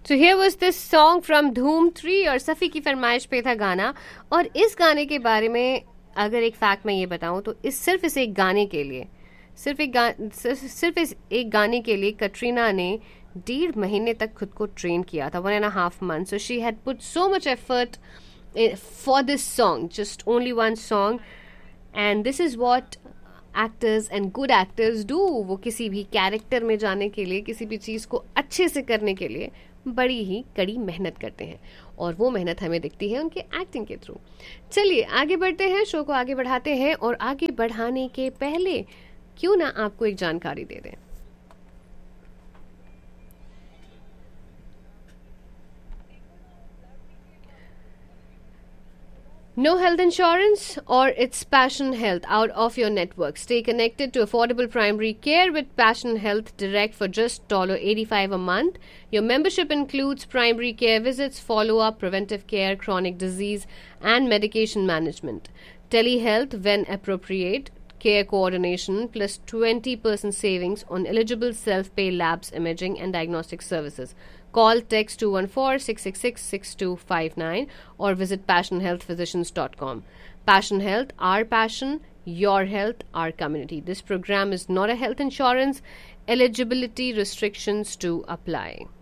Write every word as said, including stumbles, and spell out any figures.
So here was this song from धूम three और सफ़ी की फरमाइश पे था गाना। और इस गाने के बारे में अगर एक फैक्ट मैं ये बताऊं तो इस सिर्फ इस एक गाने के लिए सिर्फ एक गा, सिर्फ, सिर्फ इस एक गाने के लिए कटरीना ने डेढ़ महीने तक खुद को ट्रेन किया था, one and half month. So she had put so much effort for this song, just only one song, and this is what actors and good actors do. वो किसी भी कैरेक्टर में जाने के लिए, किसी भी चीज़ को अच्छे से करने के लिए बड़ी ही कड़ी मेहनत करते हैं, और वो मेहनत हमें दिखती है उनके एक्टिंग के थ्रू। चलिए आगे बढ़ते हैं, शो को आगे बढ़ाते हैं, और आगे बढ़ाने के पहले क्यों ना आपको एक जानकारी दे दें। No health insurance or it's Passion Health out of your network. Stay connected to affordable primary care with Passion Health Direct for just one dollar eighty-five a month. Your membership includes primary care visits, follow-up, preventive care, chronic disease, and medication management. Telehealth when appropriate, care coordination, plus twenty percent savings on eligible self-pay labs, imaging, and diagnostic services. Call, text two one four, six six six, six two five nine or visit passion health physicians dot com. Passion Health, our passion, your health, our community. This program is not a health insurance. Eligibility restrictions to apply.